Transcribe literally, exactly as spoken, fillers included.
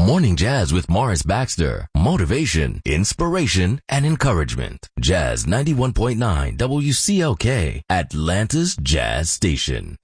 Morning Jazz with Morris Baxter. Motivation, inspiration, and encouragement. Jazz ninety-one point nine W C L K, Atlanta's Jazz Station.